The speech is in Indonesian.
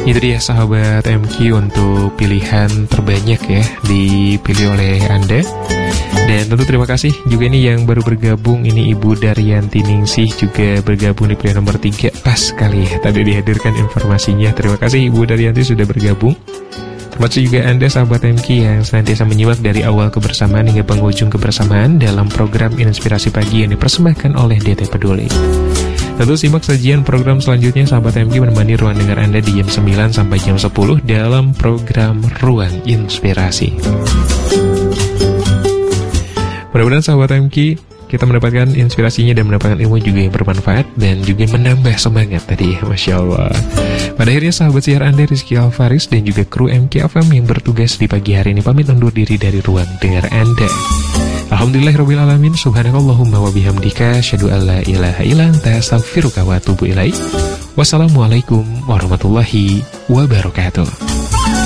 Itu dia sahabat MQ untuk pilihan terbanyak ya dipilih oleh Anda. Dan tentu terima kasih juga nih yang baru bergabung. Ini Ibu Daryanti Ningsih juga bergabung di pilihan nomor 3. Pas kali ya tadi dihadirkan informasinya. Terima kasih Ibu Daryanti sudah bergabung. Termasuk juga Anda sahabat MQ yang senantiasa menyimak dari awal kebersamaan hingga penghujung kebersamaan dalam program Inspirasi Pagi yang dipersembahkan oleh DT Peduli. Tentu simak sajian program selanjutnya sahabat MQ menemani ruang dengar Anda di jam 9 sampai jam 10 dalam program Ruang Inspirasi. Mudah-mudahan sahabat MQ kita mendapatkan inspirasinya dan mendapatkan ilmu juga yang bermanfaat dan juga menambah semangat tadi, Masya Allah. Pada akhirnya sahabat siar Anda Rizky Alfaris dan juga kru MQ FM yang bertugas di pagi hari ini pamit undur diri dari ruang dengar Anda. Alhamdulillahirrabbilalamin. Subhanakallahumma wa bihamdika asyhadu an la ilaha illa anta astaghfiruka wa atubu ilaik. Wassalamualaikum warahmatullahi wabarakatuh.